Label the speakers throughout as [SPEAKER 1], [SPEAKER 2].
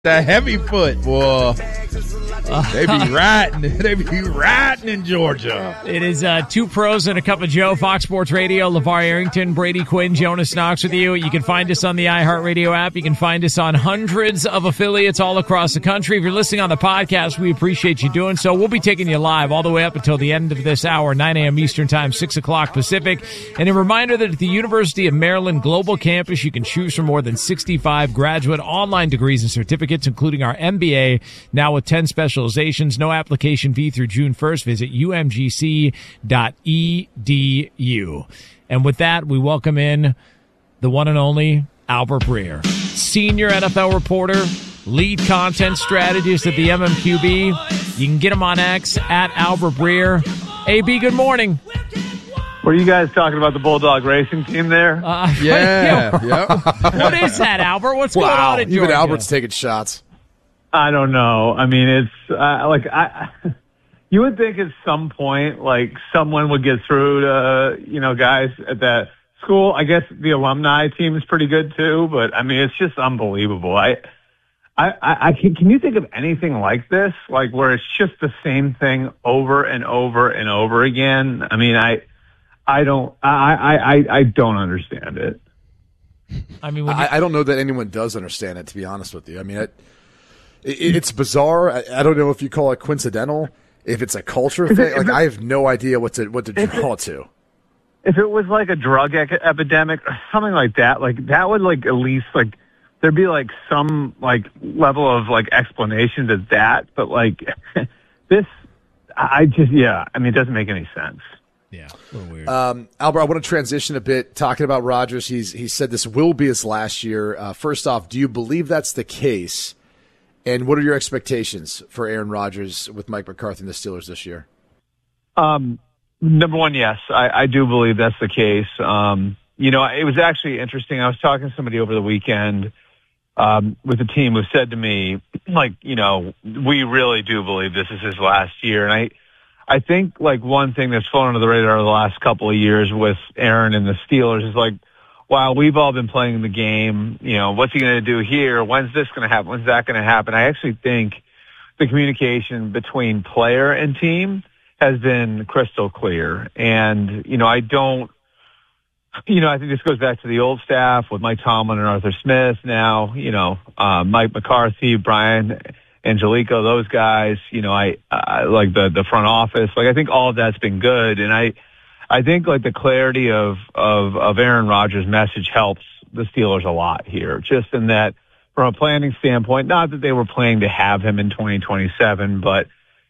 [SPEAKER 1] The heavy foot, boy. They be riding. They be riding in Georgia.
[SPEAKER 2] It is Two Pros and a Cup of Joe, Fox Sports Radio. LeVar Arrington, Brady Quinn, Jonas Knox with you. You can find us on the iHeartRadio app. You can find us on hundreds of affiliates all across the country. If you're listening on the podcast, we appreciate you doing so. We'll be taking you live all the way up until the end of this hour, 9 a.m. Eastern Time, 6 o'clock Pacific. And a reminder that at the University of Maryland Global Campus, you can choose from more than 65 graduate online degrees and certificates, including our MBA, now with 10 specializations. No application fee through June 1st. Visit umgc.edu. And with that, we welcome in the one and only Albert Breer, senior NFL reporter, lead content strategist at the MMQB. You can get him on X at Albert Breer. AB, good morning.
[SPEAKER 3] Were you guys talking about the Bulldog Racing team there?
[SPEAKER 1] Yeah.
[SPEAKER 2] What is that, Albert? What's going on in Georgia?
[SPEAKER 4] Even Albert's taking shots.
[SPEAKER 3] I don't know. I mean, it's you would think at some point, like, someone would get through to, guys at that school. I guess the alumni team is pretty good too, but I mean, it's just unbelievable. Can you think of anything like this? Like, where it's just the same thing over and over and over again? I mean, I don't understand it.
[SPEAKER 2] I mean,
[SPEAKER 4] I don't know that anyone does understand it, to be honest with you. I mean, it's bizarre. I don't know if you call it coincidental, if it's a culture thing. Like, I have no idea what to draw it to.
[SPEAKER 3] If it was like a drug epidemic or something like that would, like, at least, like, there'd be, like, some, like, level of, like, explanation to that. But, like, this, I mean, it doesn't make any sense.
[SPEAKER 2] Yeah, a little weird.
[SPEAKER 4] Albert, I want to transition a bit, talking about Rodgers. He said this will be his last year. First off, do you believe that's the case? And what are your expectations for Aaron Rodgers with Mike McCarthy and the Steelers this year?
[SPEAKER 3] Number one, yes, I do believe that's the case. It was actually interesting. I was talking to somebody over the weekend with the team who said to me, like, we really do believe this is his last year. And I think, like, one thing that's flown under the radar the last couple of years with Aaron and the Steelers is, like, wow, we've all been playing the game. What's he going to do here? When's this going to happen? When's that going to happen? I actually think the communication between player and team has been crystal clear. And, I think this goes back to the old staff with Mike Tomlin and Arthur Smith. Now, Mike McCarthy, Brian Angelico, those guys, I like the front office. Like, I think all of that's been good. And I think, like, the clarity of Aaron Rodgers' message helps the Steelers a lot here, just in that from a planning standpoint, not that they were planning to have him in 2027, but,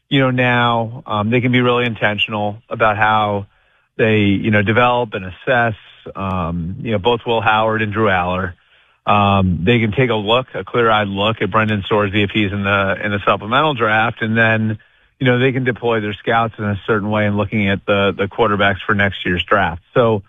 [SPEAKER 3] now they can be really intentional about how they, develop and assess, both Will Howard and Drew Aller. They can take a clear-eyed look at Brendan Sorsby if he's in the supplemental draft, and then, they can deploy their scouts in a certain way in looking at the quarterbacks for next year's draft. So,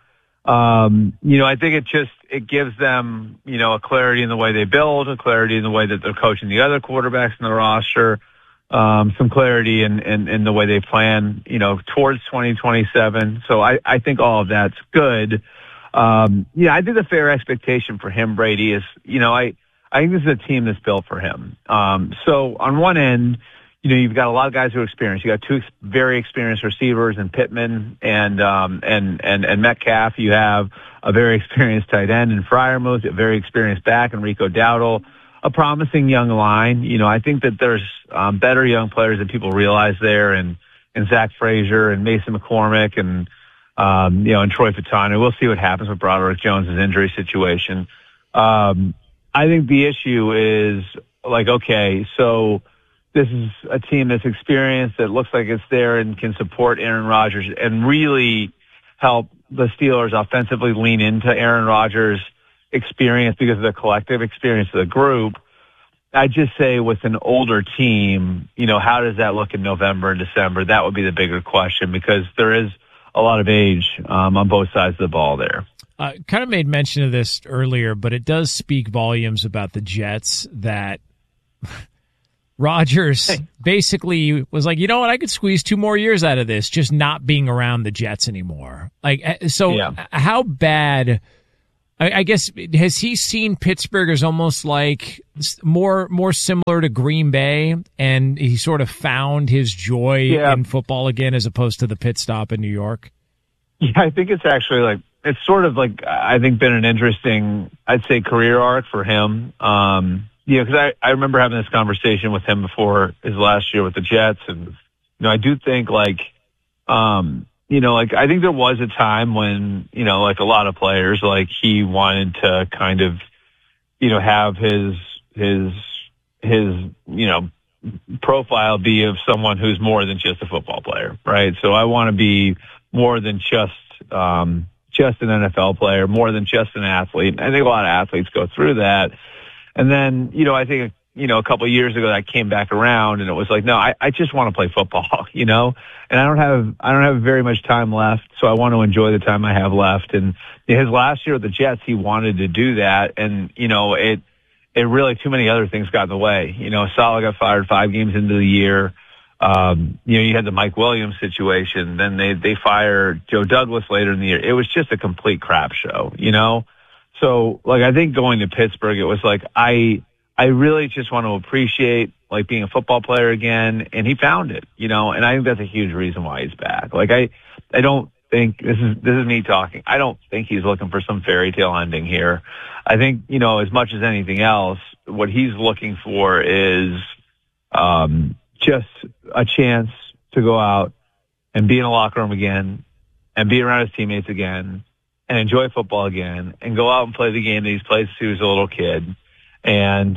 [SPEAKER 3] I think it gives them, a clarity in the way they build, a clarity in the way that they're coaching the other quarterbacks in the roster, some clarity in the way they plan, towards 2027. So I think all of that's good. I think the fair expectation for him, Brady, is, I think this is a team that's built for him. So on one end, you've got a lot of guys who are experienced. You got two very experienced receivers in Pittman and Metcalf. You have a very experienced tight end in Freiermuth, a very experienced back in Rico Dowdle, a promising young line. I think that there's better young players than people realize there, and Zach Frazier and Mason McCormick and and Troy Fautanu. We'll see what happens with Broderick Jones' injury situation. I think the issue is, like, okay, so this is a team that's experienced, that looks like it's there and can support Aaron Rodgers and really help the Steelers offensively lean into Aaron Rodgers' experience because of the collective experience of the group. I just say with an older team, how does that look in November and December? That would be the bigger question, because there is a lot of age on both sides of the ball there.
[SPEAKER 2] Kind of made mention of this earlier, but it does speak volumes about the Jets that Rodgers basically was like, you know what, I could squeeze 2 more years out of this, just not being around the Jets anymore. Like, so How bad, I guess, has he seen Pittsburgh as almost like more similar to Green Bay, and he sort of found his joy in football again as opposed to the pit stop in New York?
[SPEAKER 3] Yeah, I think it's actually like, it's sort of like, I think been an interesting, I'd say, career arc for him. Because I remember having this conversation with him before his last year with the Jets, and I do think like, I think there was a time when, like a lot of players, like he wanted to kind of, have his profile be of someone who's more than just a football player, right? So I want to be more than just an NFL player, more than just an athlete. I think a lot of athletes go through that. And then, I think, a couple of years ago that came back around, and it was like, no, I just want to play football, and I don't have very much time left. So I want to enjoy the time I have left. And his last year with the Jets, he wanted to do that. And, it really, too many other things got in the way. Saleh got fired 5 games into the year. You had the Mike Williams situation. Then they fired Joe Douglas later in the year. It was just a complete crap show, So, like, I think going to Pittsburgh, it was like, I really just want to appreciate, like, being a football player again. And he found it, and I think that's a huge reason why he's back. Like, I don't think, this is me talking, I don't think he's looking for some fairy tale ending here. I think, as much as anything else, what he's looking for is, just a chance to go out and be in a locker room again and be around his teammates again and enjoy football again and go out and play the game that he's played since he was a little kid, and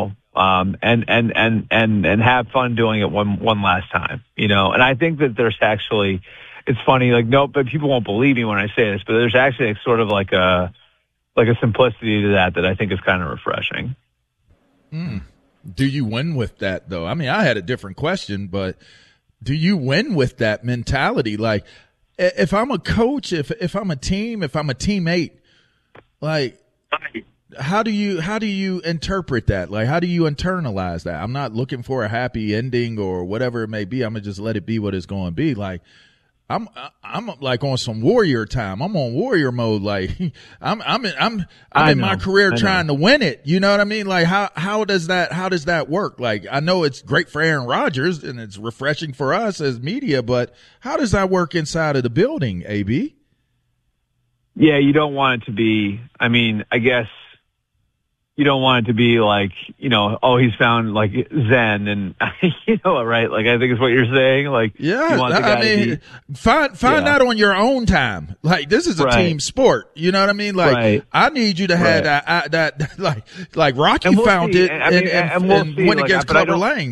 [SPEAKER 3] and have fun doing it one last time, And I think that there's actually, it's funny, like, no, but people won't believe me when I say this, but there's actually sort of like a simplicity to that I think is kind of refreshing.
[SPEAKER 1] Do you win with that, though? I mean, I had a different question, but do you win with that mentality? Like, if I'm a coach, if I'm a team, if I'm a teammate, like, how do you interpret that? Like, how do you internalize that? I'm not looking for a happy ending or whatever it may be. I'm gonna just let it be what it's going to be. Like, I'm like on some warrior time. I'm on warrior mode. Like, I'm in my career trying to win it. You know what I mean? Like, how does that work? Like, I know it's great for Aaron Rodgers and it's refreshing for us as media, but how does that work inside of the building, AB?
[SPEAKER 3] Yeah, you don't want it to be, I mean, I guess you don't want it to be like, he's found like Zen and, right? Like, I think it's what you're saying. Like,
[SPEAKER 1] yeah,
[SPEAKER 3] you want the guy
[SPEAKER 1] find that on your own time. Like, this is a team sport. You know what I mean? Like, I need you to have that like Rocky found it and went against Clubber Lang.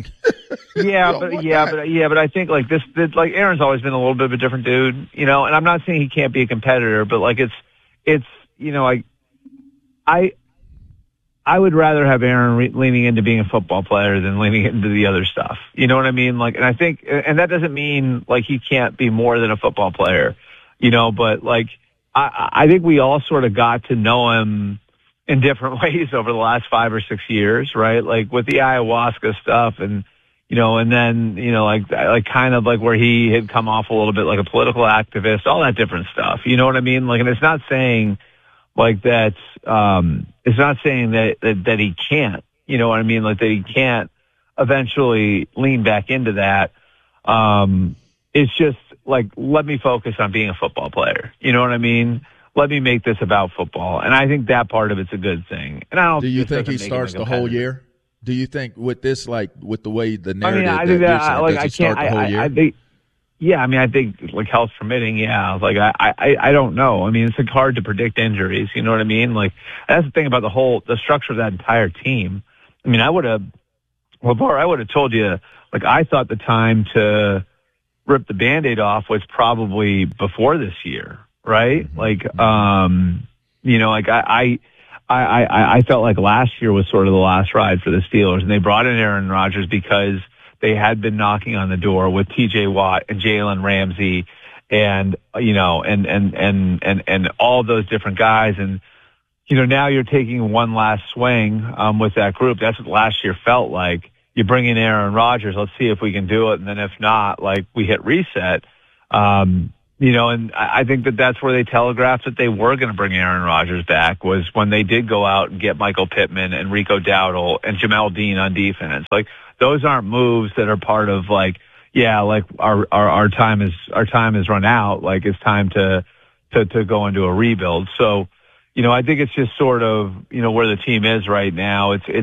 [SPEAKER 3] But I think like this, like Aaron's always been a little bit of a different dude, and I'm not saying he can't be a competitor, but like I would rather have Aaron leaning into being a football player than leaning into the other stuff. You know what I mean? Like, and I think, and that doesn't mean like he can't be more than a football player, but like, I think we all sort of got to know him in different ways over the last 5 or 6 years, right? Like with the ayahuasca stuff and, and then, like kind of like where he had come off a little bit like a political activist, all that different stuff. You know what I mean? Like, and it's not saying like that's, it's not saying that he can't, you know what I mean? Like that he can't eventually lean back into that. It's just like, let me focus on being a football player. You know what I mean? Let me make this about football. And I think that part of it's a good thing. And I don't.
[SPEAKER 1] Do you think he starts the whole year? Do you think with this, like with the way the narrative,
[SPEAKER 3] I think that like I can't. I think. Yeah, I mean, I think like health permitting. Yeah, like I don't know. I mean, it's like hard to predict injuries. You know what I mean? Like that's the thing about the structure of that entire team. I mean, I would have told you, like, I thought the time to rip the Band-Aid off was probably before this year, right? Like, like I felt like last year was sort of the last ride for the Steelers, and they brought in Aaron Rodgers because they had been knocking on the door with T.J. Watt and Jalen Ramsey and, and all those different guys. And, now you're taking one last swing, with that group. That's what last year felt like. You bring in Aaron Rodgers. Let's see if we can do it. And then if not, like we hit reset. And I think that's where they telegraphed that they were going to bring Aaron Rodgers back, was when they did go out and get Michael Pittman and Rico Dowdle and Jamel Dean on defense. Like, those aren't moves that are part of our time is run out. Like, it's time to go into a rebuild. So, I think it's just sort of, where the team is right now. It's